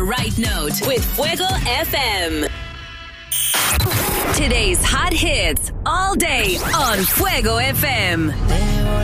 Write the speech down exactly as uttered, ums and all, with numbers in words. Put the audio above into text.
right note with Fuego F M. Today's hot hits all day on Fuego F M.